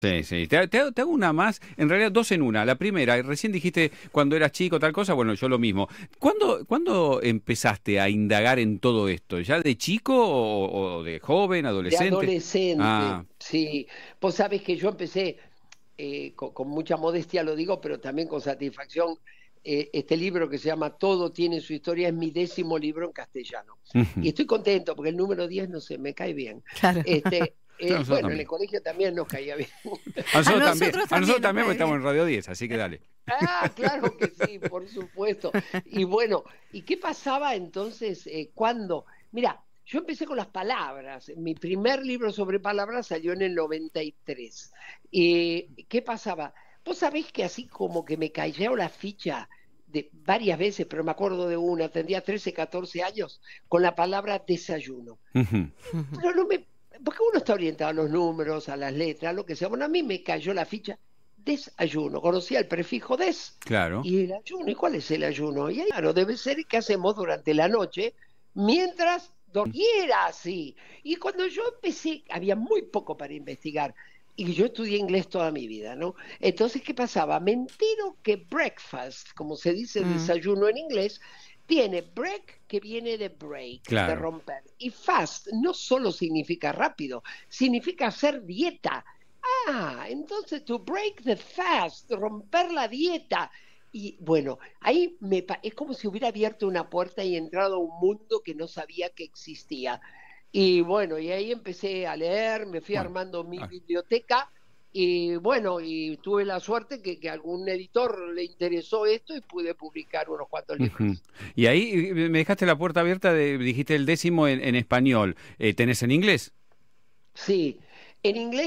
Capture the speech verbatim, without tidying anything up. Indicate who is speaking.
Speaker 1: Sí, sí. Te, te- te hago una más, en realidad dos en una. La primera, recién dijiste cuando eras chico, tal cosa, bueno, yo lo mismo. ¿Cuándo, cuándo empezaste a indagar en todo esto? ¿Ya de chico o, o de joven,
Speaker 2: De
Speaker 1: adolescente?
Speaker 2: adolescente,
Speaker 1: Ah,
Speaker 2: sí. Vos sabés que yo empecé, eh, con, con mucha modestia lo digo, pero también con satisfacción, eh, este libro que se llama Todo tiene su historia, es mi décimo libro en castellano. Y
Speaker 1: ujú.
Speaker 2: estoy contento porque el número diez no sé, me cae bien.
Speaker 3: Claro.
Speaker 2: Este,
Speaker 1: A
Speaker 2: eh,
Speaker 1: nosotros
Speaker 2: bueno, en el
Speaker 1: también.
Speaker 2: colegio también nos caía bien.
Speaker 1: A
Speaker 3: A
Speaker 1: nosotros también,
Speaker 3: nosotros
Speaker 1: a nosotros
Speaker 3: también nos
Speaker 1: también porque
Speaker 3: cae
Speaker 1: estamos
Speaker 3: bien.
Speaker 1: en Radio diez, así que dale.
Speaker 2: Ah, claro que sí, por supuesto. Y bueno, ¿y qué pasaba entonces eh, cuando? Mira, yo empecé con las palabras. Mi primer libro sobre palabras salió en el noventa y tres. ¿Y qué pasaba? Vos sabés que así como que me cayó la ficha de varias veces, pero me acuerdo de una, tendría trece, catorce años, con la palabra desayuno.
Speaker 1: Ujú.
Speaker 2: Pero no me, porque uno está orientado a los números, a las letras, lo que sea. Bueno, a mí me cayó la ficha desayuno. Conocía el prefijo des
Speaker 1: Claro.
Speaker 2: y el ayuno. ¿Y cuál es el ayuno? Y ahí, claro, debe ser que hacemos durante la noche mientras dormimos. Y era así. Y cuando yo empecé, había muy poco para investigar. Y yo estudié inglés toda mi vida, ¿no? Entonces, ¿qué pasaba? Me entero que breakfast, como se dice
Speaker 3: Mm,
Speaker 2: desayuno en inglés, tiene break, que viene de break, de
Speaker 1: Claro.
Speaker 2: romper. Y fast no solo significa rápido, significa hacer dieta. Ah, entonces to break the fast, romper la dieta. Y bueno, ahí me, pa- es como si hubiera abierto una puerta y entrado a un mundo que no sabía que existía. Y bueno, y ahí empecé a leer, me fui
Speaker 1: Bueno.
Speaker 2: armando mi
Speaker 1: Ah,
Speaker 2: biblioteca y bueno, y tuve la suerte que, que a algún editor le interesó esto y pude publicar unos cuantos
Speaker 1: ujú.
Speaker 2: libros.
Speaker 1: Y ahí eh, me dejaste la puerta abierta, de, dijiste el décimo en, en español. Eh, ¿tenés en inglés?
Speaker 2: Sí, en inglés.